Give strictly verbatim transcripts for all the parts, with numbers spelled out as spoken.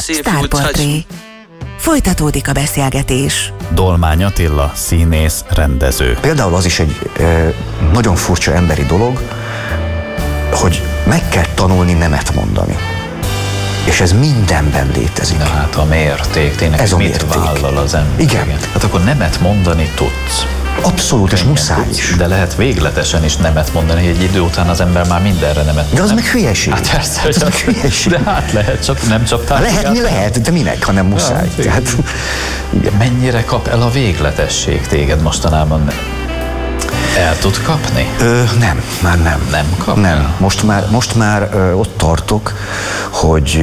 Sztárportré. Folytatódik a beszélgetés. Dolmány Attila, színész, rendező. Például az is egy e, nagyon furcsa emberi dolog, hogy meg kell tanulni nemet mondani. És ez mindenben létezik. De hát a mérték, tényleg ez a mit mérték. vállal az ember? Igen. Hát akkor nemet mondani tudsz. Abszolút, és muszáj is. De lehet végletesen is nemet mondani, hogy egy idő után az ember már mindenre nemet mond. De az meg hülyeség. Hát persze, az meg hülyeség. De hát lehet, csak nem csaptál. Lehetni lehet, de minek, ha nem muszáj. Ja, Tehát, mennyire kap el a végletesség téged mostanában? El tud kapni? Ö, nem, már nem. Nem kap Nem. el? Most már, most már ö, ott tartok, hogy,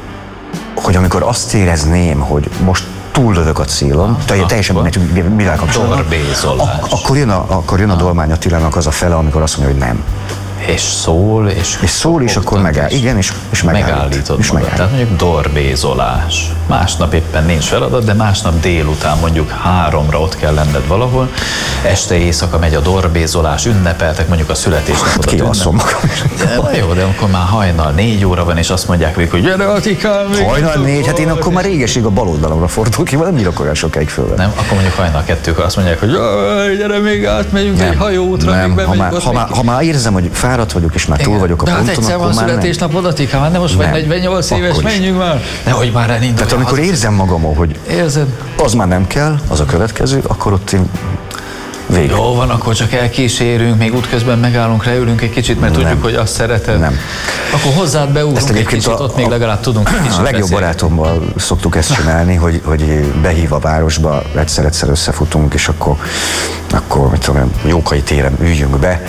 hogy amikor azt érezném, hogy most túllövök a célon, ah, teljesen megyünk világkapcsolatban, dorbézolás. Ak- akkor jön a, akkor jön a Dolmány Attilának az a fele, amikor azt mondja, hogy nem. És szól, és... És szól, és akkor megáll. Igen, és, és megállít. Megállítod és magad. megállít. Tehát mondjuk dorbézolás. Másnap éppen nincs feladat, de másnap délután mondjuk háromra ott kell lenned valahol. Este éjszaka megy a dorbézolás, ünnepeltek mondjuk a születésnapodat. Hát kialszom magam. De jó, de akkor már hajnal négy óra van, és azt mondják végig, hogy gyere Attikám! Hajnal négy, hát én akkor már régeség a bal oldalamra fordulok ki, nem bírok olyan sokáig föl. Nem, akkor mondjuk hajnal kettőkor azt mondják, hogy gyere még át, megyünk egy hajóútra, még bemegyünk. Ha már, ha, már, ha már érzem, hogy fáradt vagyok, és már túl vagyok a de ponton, hát egyszer akkor van már nem. születésnapod, Attikám, hát nem most vagy negyvennyolc éves, menjünk már. Nehogy már elindulj. Tehát amikor érzem magamon, hogy érzed? Az már nem kell, az a következő, akkor ott én vége. Jó van, akkor csak elkísérünk, még útközben megállunk, leülünk egy kicsit, mert nem. tudjuk, hogy azt szereted. Nem. Akkor hozzád beugrunk egy kicsit, a, ott még legalább tudunk egy kicsit A legjobb beszélni. Barátommal szoktuk ezt csinálni, hogy, hogy behív a városba, egyszer-egyszer összefutunk, és akkor, akkor mit tudom, Jókai téren üljünk be,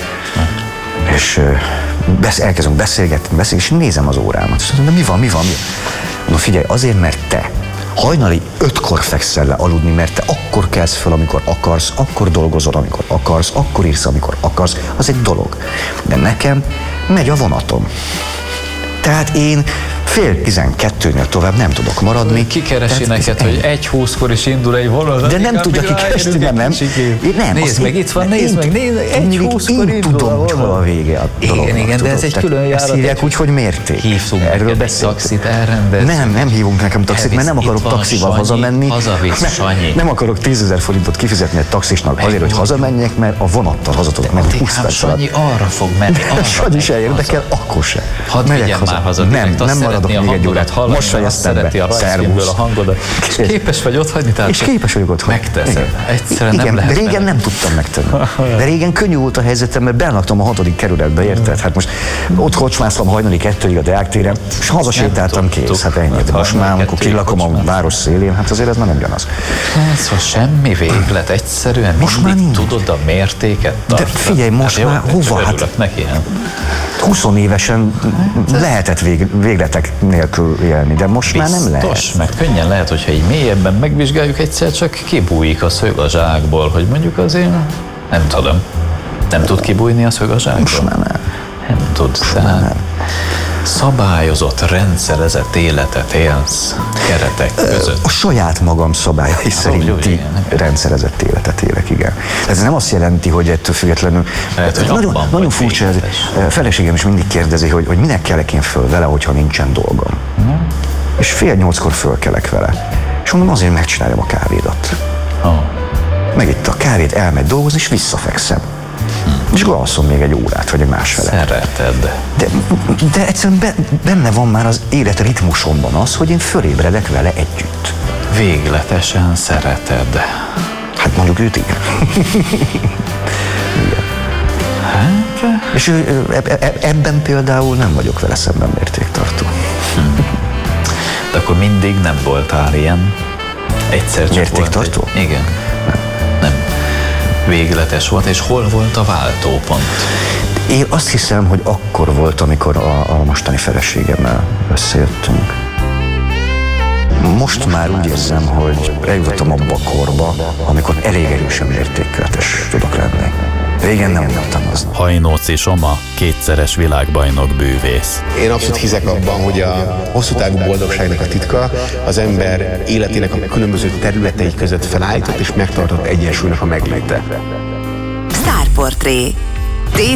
és besz, elkezdünk beszélgetni, beszélgetni, és nézem az órámat, és mondom, de mi van, mi van, mi van? Mondom, figyelj, azért, mert te hajnali ötkor fekszel le aludni, mert te akkor kelsz fel, amikor akarsz, akkor dolgozol, amikor akarsz, akkor írsz, amikor akarsz, az egy dolog. De nekem megy a vonatom. Tehát én fél tizenkettőnél tovább nem tudok maradni. Ki keresi neked, hogy egy húszkor is indul egy vonat? De nem tudja kikeresni, nem, nem. nem nézd meg, itt van, nézd meg, nézd meg, egy húszkor indul. Én tudom, hogy hol a vége a dolognak. Igen, igen, de ez egy külön járat. Ezt hívják úgy, hogy mérték. Hívtunk erről beszélni. Taxit elrendezni. Nem, nem hívunk nekem taxit, mert nem akarok taxival hazamenni. Hazavisz, Sanyi. Nem akarok tízezer forintot kifizetni egy taxisnak azért, hogy hazamenjek, mert a vonattal haza tudok menni húsz perc alatt. Sanyi arra fog menni. Sanyi se érdekel, akkor se. Hadd vigyen már haza. Nem, nem maradok még egy órát. Most fejeztem be. A rajzfilmből a hangodat. És képes vagy otthagyni? És képes vagyok otthagyni. Megteszed. Egyszerűen nem lehet. De régen nem tudtam megtenni. De régen könnyű volt a helyzetem, mert belaktam a hatodik kerületbe, érted? Hát most ott kocsmásztam hajnali kettőig a Deák téren, és hazasétáltam, kész. Hát ennyi. De most már, amikor kilakom a város szélén, hát azért ez már nem ugyanaz. Szóval semmi véglet, egyszerűen most már nincs. Tudod a mértéket tartani. De figyelj, most már hova? Hát neki, húsz évesen lehetett vég, végletek nélkül élni, de most biztos, már nem lehet. Meg könnyen lehet, hogyha így mélyebben megvizsgáljuk, egyszer csak kibújik a szög a zsákból, hogy mondjuk azért nem tudom. Nem tud kibújni a szög a zsákból? Most már nem. Nem tud, tehát szabályozott, rendszerezett életet élsz keretek között. A saját magam szabályai szerinti rendszerezett életet élek, igen. Ez nem azt jelenti, hogy ettől függetlenül... Lehet, hogy nagyon nagyon furcsa ez. Feleségem is mindig kérdezi, hogy, hogy minek kelek én föl vele, hogyha nincsen dolgom. Hmm. És fél nyolckor fölkelek vele. És mondom, azért megcsináljam a kávédat. Oh. Megitt a kávét, elmegy dolgozni, és visszafekszem. Hmm. És akkor alszom még egy órát, vagy egy másfele. Szereted. De, de egyszerűen be, benne van már az élet ritmusomban az, hogy én fölébredek vele együtt. Végletesen szereted. Hát mondjuk őt igen. Igen. Hát? És ő, ebben például nem vagyok vele szemben mértéktartó. Hmm. De akkor mindig nem voltál ilyen? Egyszer csak mértéktartó? Volt egy... Igen. Nem. nem. Végletes volt, és hol volt a váltópont? Én azt hiszem, hogy akkor volt, amikor a, a mostani feleségemmel összejöttünk. Most, Most már úgy érzem, hogy eljutottam abba a korba, amikor elég erősen mértékletes tudok lenni. Régen nem voltam az. Hajnóci Soma, kétszeres világbajnok bűvész. Én abszolút hiszek abban, hogy a hosszú távú boldogságnak a titka az ember életének a különböző területei között felállított és megtartott egyensúlynak a megléte. Sztárportré.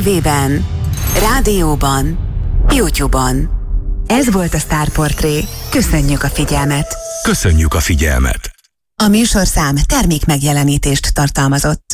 tévében, rádióban, YouTube-on. Ez volt a Sztárportré. Köszönjük a figyelmet! Köszönjük a figyelmet! A műsorszám termék megjelenítést tartalmazott.